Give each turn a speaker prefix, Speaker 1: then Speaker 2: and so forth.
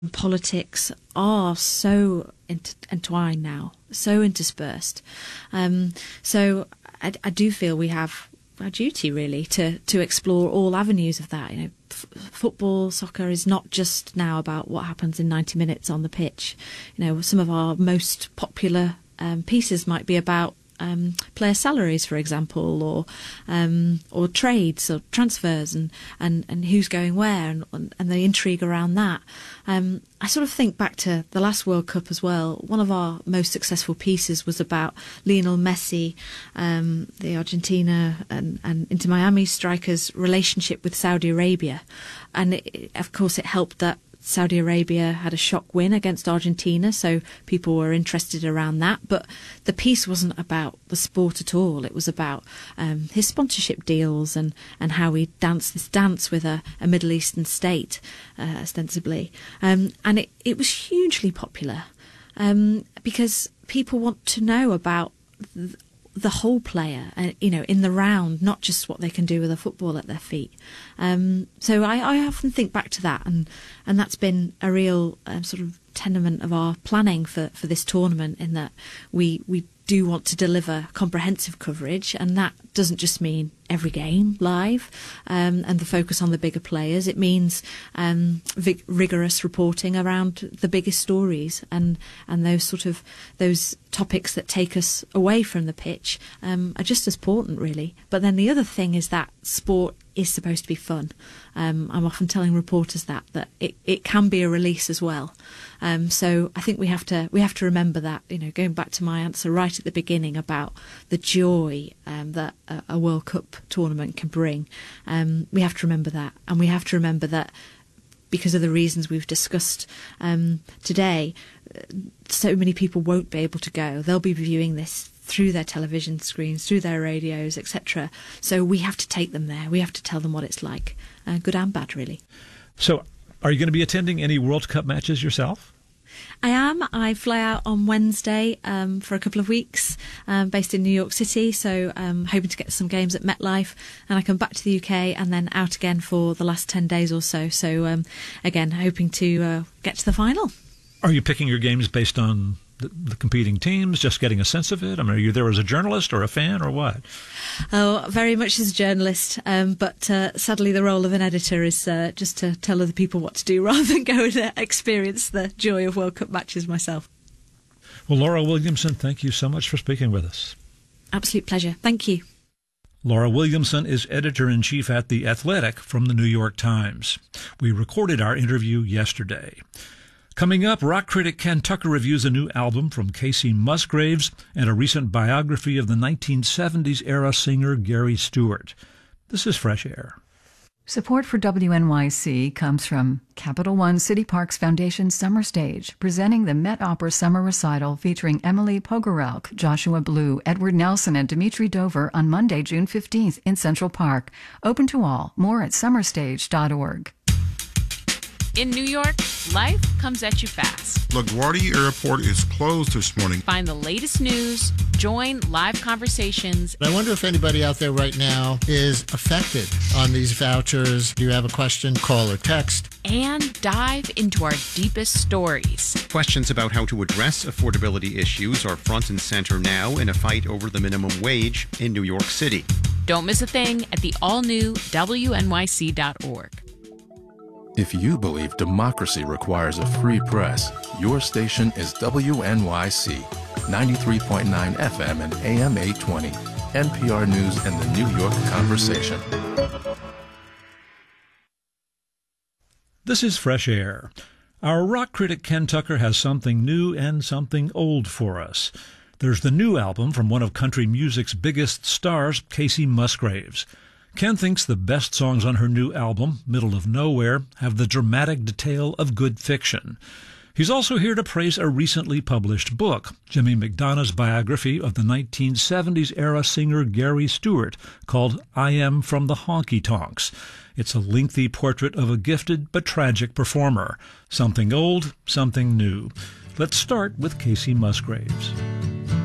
Speaker 1: Politics are so entwined now, so interspersed. So I do feel we have a duty really to explore all avenues of that. Football, soccer is not just now about what happens in 90 minutes on the pitch. Some of our most popular pieces might be about player salaries, for example, or trades or transfers and who's going where and the intrigue around that. I sort of think back to the last World Cup as well. One of our most successful pieces was about Lionel Messi, the Argentina and Inter Miami striker's relationship with Saudi Arabia. And of course it helped that Saudi Arabia had a shock win against Argentina, so people were interested around that. But the piece wasn't about the sport at all. It was about his sponsorship deals and how he danced this dance with a Middle Eastern state, ostensibly. And it was hugely popular because people want to know about the whole player, in the round, not just what they can do with a football at their feet. So I often think back to that, and that's been a real sort of tenement of our planning for this tournament, in that we do want to deliver comprehensive coverage, and that doesn't just mean every game live and the focus on the bigger players. It means rigorous reporting around the biggest stories and those topics that take us away from the pitch are just as important, really. But then the other thing is that sport is supposed to be fun. I'm often telling reporters that it can be a release as well. So I think we have to remember that. Going back to my answer right at the beginning about the joy that a World Cup tournament can bring, we have to remember that, and we have to remember that because of the reasons we've discussed today, so many people won't be able to go. They'll be viewing this through their television screens, through their radios, etc. So we have to take them there. We have to tell them what it's like, good and bad, really.
Speaker 2: So are you going to be attending any World Cup matches yourself?
Speaker 1: I am. I fly out on Wednesday for a couple of weeks, based in New York City, so hoping to get some games at MetLife, and I come back to the UK and then out again for the last 10 days or so. So again, hoping to get to the final.
Speaker 2: Are you picking your games based on the competing teams, just getting a sense of it? I mean, are you there as a journalist or a fan or what?
Speaker 1: Oh, very much as a journalist, but sadly the role of an editor is just to tell other people what to do rather than go and experience the joy of World Cup matches myself.
Speaker 2: Well, Laura Williamson, thank you so much for speaking with us.
Speaker 1: Absolute pleasure. Thank you.
Speaker 2: Laura Williamson is editor-in-chief at The Athletic from the New York Times. We recorded our interview yesterday. Coming up, rock critic Ken Tucker reviews a new album from Kacey Musgraves and a recent biography of the 1970s-era singer Gary Stewart. This is Fresh Air.
Speaker 3: Support for WNYC comes from Capital One City Parks Foundation Summer Stage, presenting the Met Opera Summer Recital featuring Emily Pogorelk, Joshua Blue, Edward Nelson, and Dimitri Dover on Monday, June 15th in Central Park. Open to all. More at summerstage.org.
Speaker 4: In New York, life comes at you fast.
Speaker 5: LaGuardia Airport is closed this morning.
Speaker 4: Find the latest news, join live conversations.
Speaker 6: I wonder if anybody out there right now is affected on these vouchers. Do you have a question? Call or text.
Speaker 4: And dive into our deepest stories.
Speaker 7: Questions about how to address affordability issues are front and center now in a fight over the minimum wage in New York City.
Speaker 4: Don't miss a thing at the all-new WNYC.org.
Speaker 8: If you believe democracy requires a free press, your station is WNYC, 93.9 FM and AM 820, NPR News and the New York Conversation.
Speaker 2: This is Fresh Air. Our rock critic Ken Tucker has something new and something old for us. There's the new album from one of country music's biggest stars, Kacey Musgraves. Ken thinks the best songs on her new album, Middle of Nowhere, have the dramatic detail of good fiction. He's also here to praise a recently published book, Jimmy McDonough's biography of the 1970s-era singer Gary Stewart, called I Am from the Honky Tonks. It's a lengthy portrait of a gifted but tragic performer. Something old, something new. Let's start with Kacey Musgraves.